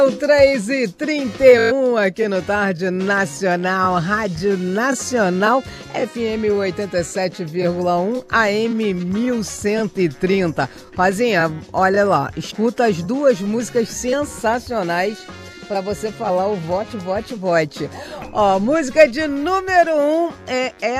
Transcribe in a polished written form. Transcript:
3h31 aqui no Tarde Nacional, Rádio Nacional, FM 87,1, AM 1130. Rosinha, olha lá, escuta as duas músicas sensacionais para você falar o vote. Ó, música de número 1 é